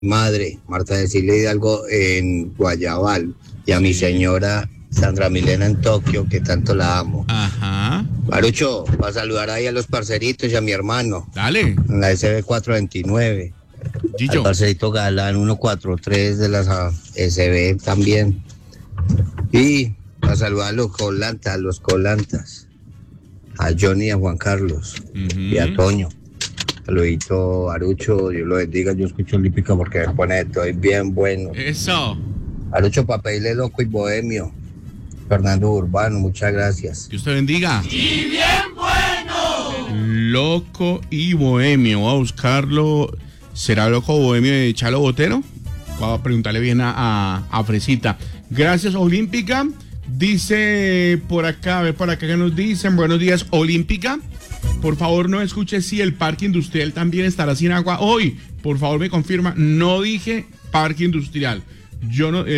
madre, Marta Cecilia Hidalgo en Guayabal, y a mi señora Sandra Milena en Tokio, que tanto la amo. Ajá. Marucho, va a saludar ahí a los parceritos y a mi hermano. Dale. En la SB 429. Gillo. Al parcerito Galán 143 de la SB también. Y a saludar a los colantas. A Johnny y a Juan Carlos. Y a Toño. Saludito, Arucho, Dios lo bendiga. Yo escucho Olímpica porque me pone estoy bien bueno. Eso. Arucho, para pedirle loco y bohemio. Fernando Urbano, muchas gracias. Dios te bendiga. ¡Y bien bueno! Loco y bohemio. Voy a buscarlo. ¿Será loco bohemio de Chalo Botero? Voy a preguntarle bien a Fresita. Gracias, Olímpica. Dice por acá, a ver por acá que nos dicen. Buenos días, Olímpica. Por favor, no escuche si el parque industrial también estará sin agua hoy. Por favor, me confirma. No dije parque industrial. Yo no,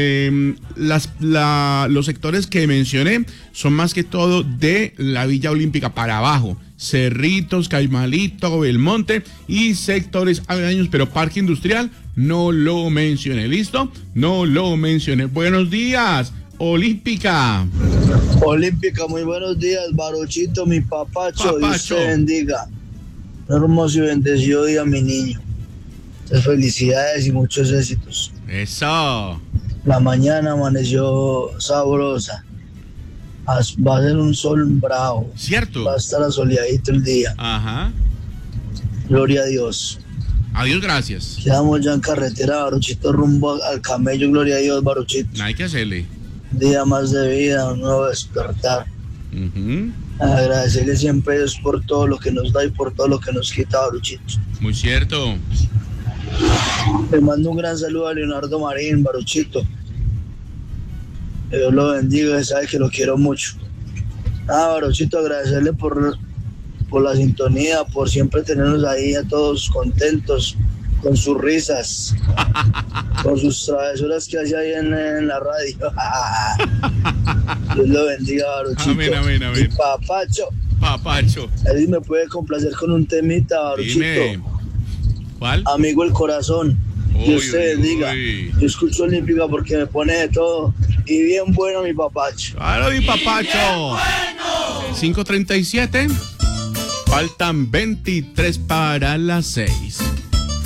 los sectores que mencioné son más que todo de la Villa Olímpica para abajo. Cerritos, Caimalito, Belmonte y sectores aledaños, pero parque industrial no lo mencioné. ¿Listo? No lo mencioné. Buenos días, Olímpica. Olímpica, muy buenos días, Barochito, mi papacho. Dios te bendiga. Un hermoso y bendecido día, mi niño. Muchas felicidades y muchos éxitos. Eso. La mañana amaneció sabrosa. Va a ser un sol bravo. Cierto. Va a estar asoleadito el día. Ajá. Gloria a Dios. Adiós, gracias. Quedamos ya en carretera, Barochito, rumbo al camello. Gloria a Dios, Barochito. No hay que hacerle. Día más de vida, un nuevo despertar. Agradecerle siempre a Dios por todo lo que nos da y por todo lo que nos quita, Baruchito. Muy cierto. Le mando un gran saludo a Leonardo Marín, Baruchito. Que Dios lo bendiga, y sabe que lo quiero mucho. Baruchito, agradecerle por la sintonía, por siempre tenernos ahí a todos contentos, con sus risas, con sus travesuras que hace ahí en la radio. Dios lo bendiga, Baruchito. Amén, amén, amén. Y papacho. Él me puede complacer con un temita, Baruchito. Dime. ¿Cuál? Amigo el corazón. Dios te bendiga. Yo escucho Olímpica porque me pone de todo. Y bien bueno, mi papacho. Claro, mi papacho. 5:37. Faltan 23 para las 6.